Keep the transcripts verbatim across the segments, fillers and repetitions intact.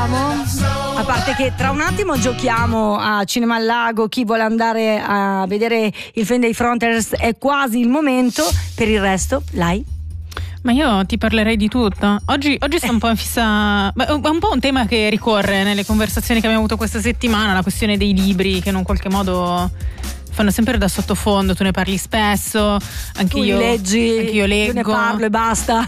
siamo. A parte che tra un attimo giochiamo a Cinema al Lago, chi vuole andare a vedere il film dei Fronters è quasi il momento. Per il resto, Lai? Ma io ti parlerei di tutto. Oggi, oggi sto un po' in fissa. È un po' un tema che ricorre nelle conversazioni che abbiamo avuto questa settimana, la questione dei libri che in un qualche modo fanno sempre da sottofondo. Tu ne parli spesso, anche tu io li leggi, anche io leggo. Io ne parlo e basta.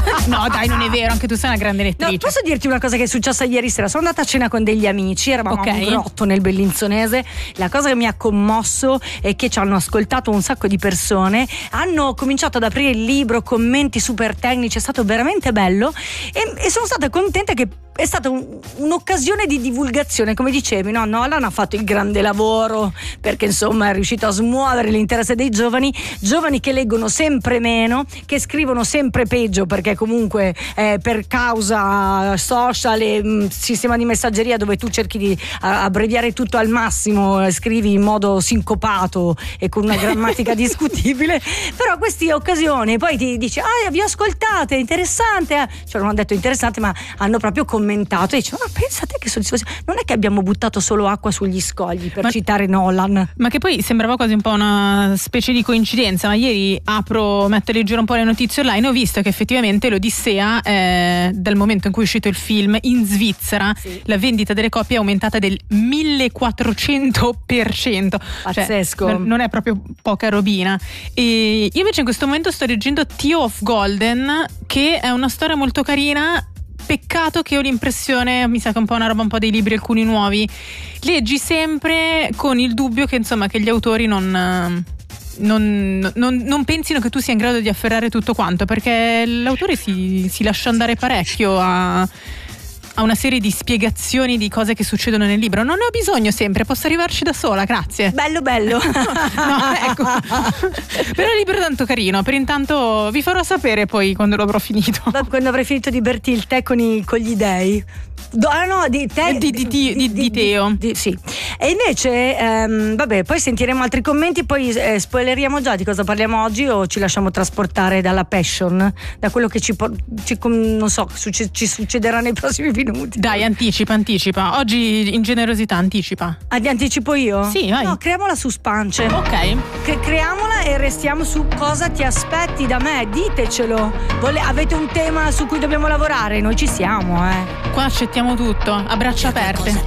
No dai, non è vero, anche tu sei una grande lettrice. No, posso dirti una cosa che è successa ieri sera? Sono andata a cena con degli amici, eravamo okay. a un grotto nel Bellinzonese. La cosa che mi ha commosso è che ci hanno ascoltato un sacco di persone, hanno cominciato ad aprire il libro, commenti super tecnici, è stato veramente bello e, e sono stata contenta che è stata un, un'occasione di divulgazione, come dicevi, no? Nolan ha fatto il grande lavoro perché insomma è riuscito a smuovere l'interesse dei giovani, giovani che leggono sempre meno, che scrivono sempre peggio perché comunque eh, per causa social e mh, sistema di messaggeria dove tu cerchi di a, abbreviare tutto al massimo, eh, scrivi in modo sincopato e con una grammatica discutibile, però queste occasioni poi ti dici ah vi ascoltate, interessante, cioè non hanno detto interessante ma hanno proprio commentato e dice ma pensate che soddisfazione, non è che abbiamo buttato solo acqua sugli scogli per ma, citare Nolan, ma che poi sembrava quasi un po' una specie di coincidenza, ma ieri apro, metto a leggere un po' le notizie online e ho visto che effettivamente l'Odissea eh, dal momento in cui è uscito il film in Svizzera sì. La vendita delle copie è aumentata del millequattrocento per cento, pazzesco, cioè, n- non è proprio poca robina. E io invece in questo momento sto leggendo Tear of Golden, che è una storia molto carina. Peccato che ho l'impressione, mi sa che è un po' una roba un po' dei libri alcuni nuovi, leggi sempre con il dubbio che insomma che gli autori non Non, non, non pensino che tu sia in grado di afferrare tutto quanto, perché l'autore si, si lascia andare parecchio a, a una serie di spiegazioni di cose che succedono nel libro. Non ne ho bisogno sempre, posso arrivarci da sola, grazie. Bello bello. No, ecco. Però il libro è tanto carino. Per intanto vi farò sapere poi quando lo avrò finito. Quando avrai finito di berti il tè con, i, con gli dei. Do, ah no, di, te, di, di, di, di, di Teo di, di, sì. E invece ehm, vabbè, poi sentiremo altri commenti, poi eh, spoileriamo già di cosa parliamo oggi o ci lasciamo trasportare dalla passion, da quello che ci, ci non so succe, ci succederà nei prossimi minuti. Dai, anticipa, anticipa. Oggi in generosità anticipa. Ah, ti anticipo io? Sì, vai. No, creiamola suspense. Ok. Cre- creiamola e restiamo su cosa ti aspetti da me, ditecelo. Vole- avete un tema su cui dobbiamo lavorare? Noi ci siamo, eh. Qua accettiamo tutto, a braccia aperte.